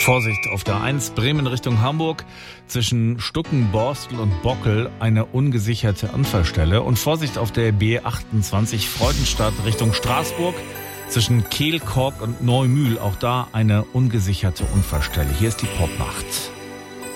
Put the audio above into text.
Vorsicht auf der 1 Bremen Richtung Hamburg, zwischen Stucken, Borstel und Bockel eine ungesicherte Unfallstelle. Und Vorsicht auf der B28 Freudenstadt Richtung Straßburg, zwischen Kehl, Kork und Neumühl, auch da eine ungesicherte Unfallstelle. Hier ist die Popnacht.